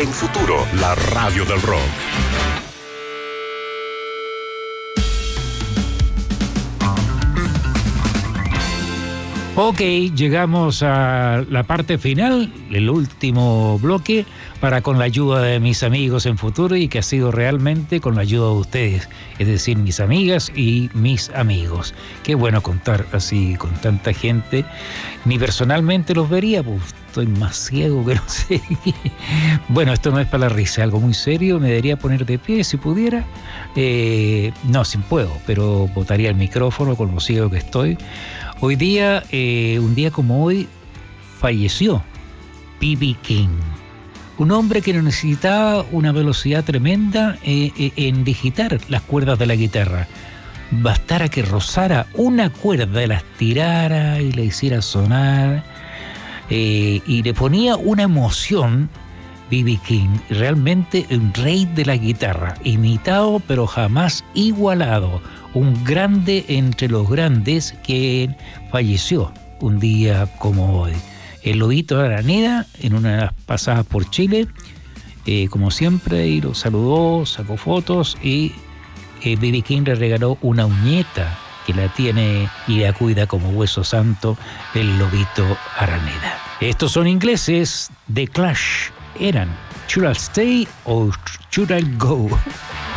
en Futuro, la radio del rock. Ok, llegamos a la parte final, el último bloque, para con la ayuda de mis amigos en Futuro, y que ha sido realmente con la ayuda de ustedes, es decir, mis amigas y mis amigos. Qué bueno contar así con tanta gente. Ni personalmente los vería, pues estoy más ciego que no sé. Bueno, esto no es para la risa, algo muy serio. Me debería poner de pie si pudiera. No, sin puedo, pero botaría el micrófono con lo ciego que estoy. Hoy día, un día como hoy, falleció B.B. King, un hombre que necesitaba una velocidad tremenda en digitar las cuerdas de la guitarra. Bastara que rozara una cuerda, la estirara y la hiciera sonar, y le ponía una emoción. B.B. King, realmente un rey de la guitarra, imitado pero jamás igualado, un grande entre los grandes que falleció un día como hoy. El Lobito Araneda, en una de las pasadas por Chile, como siempre, y lo saludó, sacó fotos, y B.B. King le regaló una uñeta que la tiene y la cuida como hueso santo, el Lobito Araneda. Estos son ingleses, The Clash. Eran Should I Stay or Should I Go?